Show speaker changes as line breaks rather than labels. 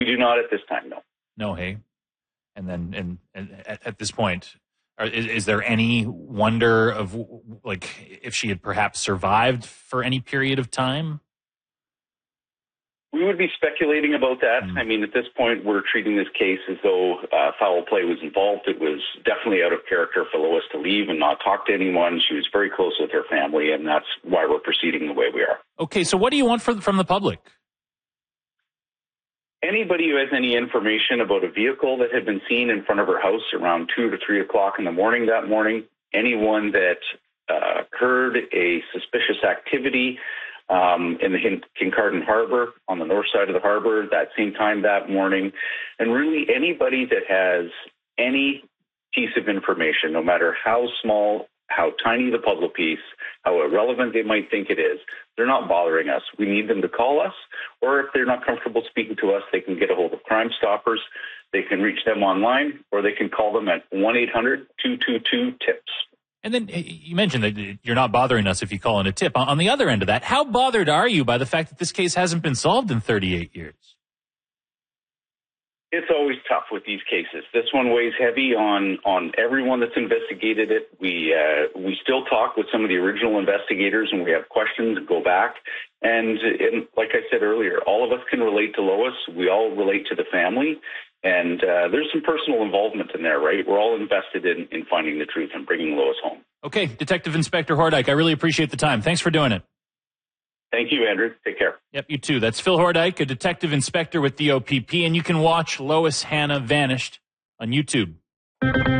We do not at this time, no.
No, hey? And then and at this point, is there any wonder of, like, if she had perhaps survived for any period of time?
We would be speculating about that. I mean, at this point, we're treating this case as though foul play was involved. It was definitely out of character for Lois to leave and not talk to anyone. She was very close with her family, and that's why we're proceeding the way we are.
Okay, so what do you want from the public?
Anybody who has any information about a vehicle that had been seen in front of her house around 2 to 3 o'clock in the morning that morning, anyone that heard a suspicious activity in the Kincardine Harbor, on the north side of the harbor, that same time that morning, and really anybody that has any piece of information, no matter how small, how tiny the puzzle piece, how irrelevant they might think it is, they're not bothering us. We need them to call us, or if they're not comfortable speaking to us, they can get a hold of Crime Stoppers. They can reach them online, or they can call them at 1-800-222-TIPS.
And then you mentioned that you're not bothering us if you call in a tip. On the other end of that, how bothered are you by the fact that this case hasn't been solved in 38 years?
It's always tough with these cases. This one weighs heavy on everyone that's investigated it. We still talk with some of the original investigators, and we have questions and go back. And like I said earlier, all of us can relate to Lois. We all relate to the family. And there's some personal involvement in there, right? We're all invested in finding the truth and bringing Lois home. Okay,
Detective Inspector Hordyke, I really appreciate the time. Thanks for doing it.
Thank you, Andrew. Take care.
Yep, you too. That's Phil Hordyke, a detective inspector with the OPP, and you can watch Lois Hannah Vanished on YouTube.